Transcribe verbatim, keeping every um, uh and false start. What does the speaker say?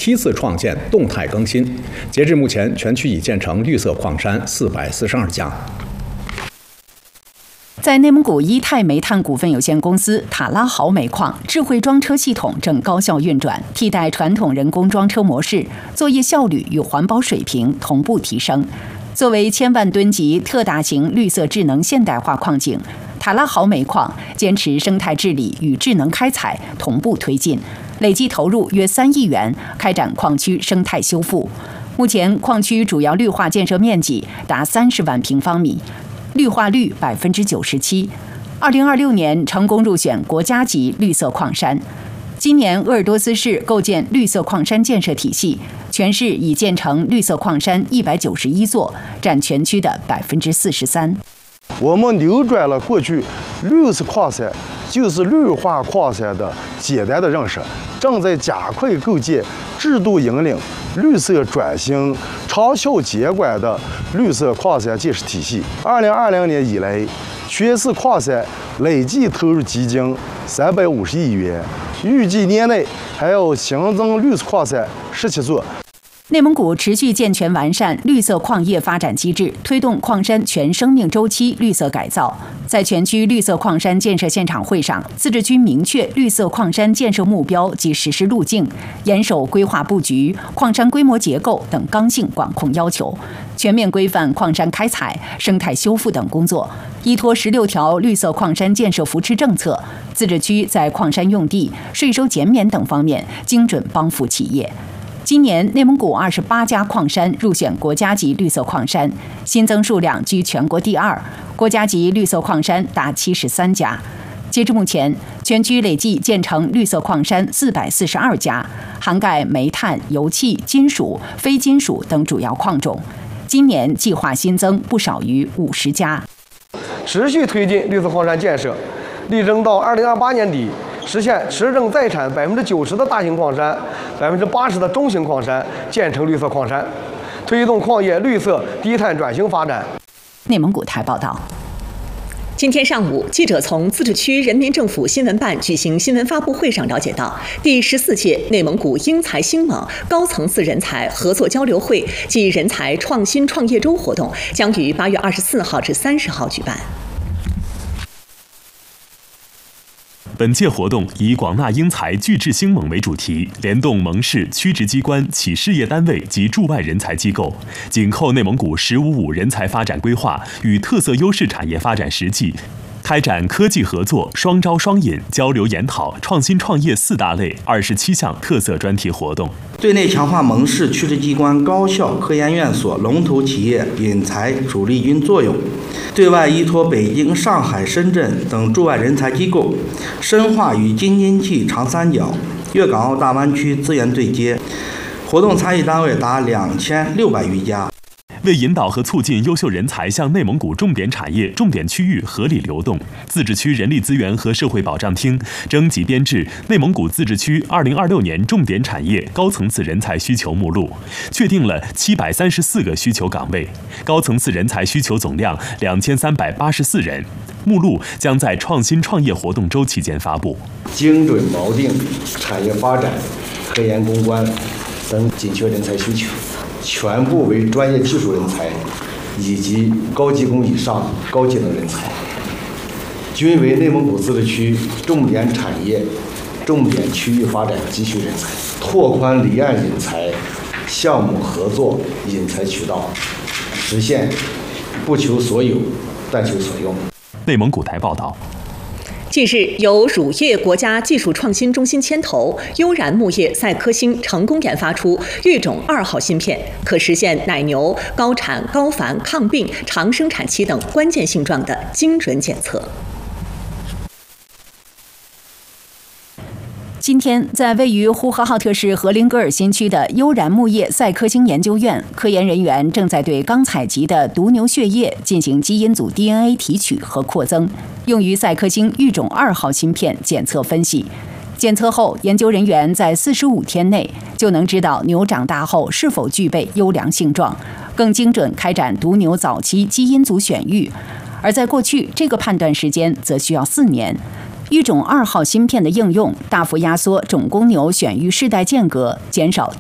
梯次创建、动态更新。截至目前，全区已建成绿色矿山四百四十二家。 在内蒙古伊泰煤炭股份有限公司塔拉豪煤矿，智慧装车系统正高效运转，替代传统人工装车模式，作业效率与环保水平同步提升。作为千万吨级特大型绿色智能现代化矿井，塔拉豪煤矿坚持生态治理与智能开采同步推进，累计投入约三亿元，开展矿区生态修复。目前，矿区主要绿化建设面积达三十万平方米。绿化率百分之九十七，二零二六年成功入选国家级绿色矿山。今年鄂尔多斯市构建绿色矿山建设体系，全市已建成绿色矿山一百九十一座，占全区的百分之四十三。 我们扭转了过去绿色矿山就是绿化矿山的简单的认识，正在加快构建制度引领绿色转型、长效监管的绿色矿山建设体系。二零二零年以来，全市矿山累计投入基金三百五十亿元，预计年内还要新增绿色矿山十七座。 内蒙古持续健全完善绿色矿业发展机制，推动矿山全生命周期绿色改造。在全区绿色矿山建设现场会上，自治区明确绿色矿山建设目标及实施路径，严守规划布局、矿山规模结构等刚性管控要求，全面规范矿山开采、生态修复等工作。依托十六条绿色矿山建设扶持政策，自治区在矿山用地、税收减免等方面精准帮扶企业。今年，内蒙古二十八家矿山入选国家级绿色矿山，新增数量居全国第二，国家级绿色矿山达七十三家。截至目前，全区累计建成绿色矿山四百四十二家，涵盖煤炭、油气、金属、非金属等主要矿种。今年计划新增不少于五十家。 持续推进绿色矿山建设，力争到二零二八年底。实现持证在产百分之九十的大型矿山、百分之八十的中型矿山建成绿色矿山，推动矿业绿色低碳转型发展。 内蒙古台报道。 今天上午，记者从自治区人民政府新闻办举行新闻发布会上了解到，第十四届内蒙古英才兴猛高层次人才合作交流会暨人才创新创业周活动将于八月二十四号至三十号举办。 本届活动以广纳英才聚智兴猛为主题，联动蒙市区直机关、企事业单位及驻外人才机构，紧扣内蒙古“十五五”人才发展规划与特色优势产业发展实际，开展科技合作、双招双引、交流研讨、创新创业四大类二十七项特色专题活动。 对内强化蒙市区直机关高校、科研院所龙头企业引才主力军作用，对外依托北京、上海、深圳等驻外人才机构，深化与京津冀长三角、粤港澳大湾区资源对接。活动参与单位达两千六百余家。 为引导和促进优秀人才向内蒙古重点产业、重点区域合理流动，自治区人力资源和社会保障厅征集编制内蒙古自治区二零二六年重点产业高层次人才需求目录，确定了七百三十四个需求岗位，高层次人才需求总量两千三百八十四人。目录将在创新创业活动周期间发布。 精准锚定产业发展、科研攻关等紧缺人才需求，全部为专业技术人才以及高技工以上高技能人才，均为内蒙古自治区重点产业、重点区域发展急需人才，拓宽离岸引才、项目合作引才渠道，实现不求所有，但求所用。 内蒙古台报道。 近日，由乳业国家技术创新中心牵头，悠然牧业赛科星成功研发出育种二号芯片，可实现奶牛高产、高繁、抗病、长生产期等关键性状的精准检测。 今天，在位于呼和浩特市和林格尔新区的悠然牧业赛科星研究院，科研人员正在对刚采集的犊牛血液进行基因组 D N A 提取和扩增，用于赛科星育种二号芯片检测分析。检测后，研究人员在四十五天内就能知道牛长大后是否具备优良性状，更精准开展犊牛早期基因组选育。而在过去，这个判断时间则需要四年。育种二号芯片的应用大幅压缩种公牛选育世代间隔，减少